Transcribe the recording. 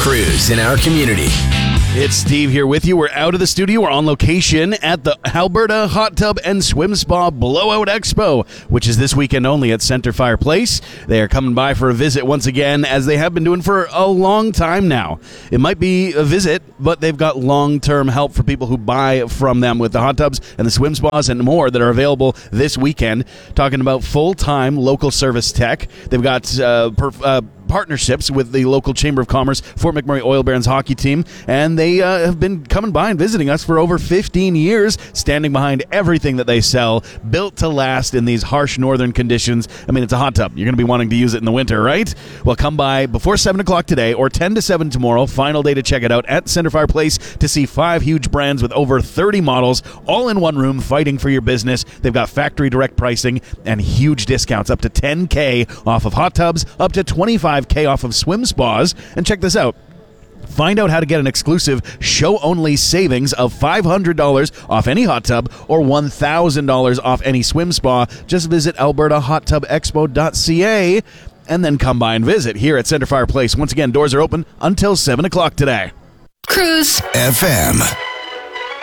Cruise in our community. It's Steve here with you. We're out of the studio. We're on location at the Alberta Hot Tub and Swim Spa Blowout Expo, which is this weekend only at Centerfire Place. They are coming by for a visit once again, as they have been doing for a long time now. It might be a visit, but they've got long-term help for people who buy from them with the hot tubs and the swim spas and more that are available this weekend. Talking about full-time local service tech. They've got partnerships with the local Chamber of Commerce, Fort McMurray Oil Barons hockey team, and they have been coming by and visiting us for over 15 years, standing behind everything that they sell, built to last in these harsh northern conditions. I mean, it's a hot tub. You're going to be wanting to use it in the winter, right? Well, come by before 7 o'clock today or 10 to 7 tomorrow. Final day to check it out at Centerfire Place to see 5 huge brands with over 30 models, all in one room, fighting for your business. They've got factory direct pricing and huge discounts, up to $10,000 off of hot tubs, up to $25,000 off of swim spas. And check this out. Find out how to get an exclusive show-only savings of $500 off any hot tub or $1,000 off any swim spa. Just visit albertahottubexpo.ca and then come by and visit here at Centerfire Place. Once again, doors are open until 7 o'clock today. Cruise FM.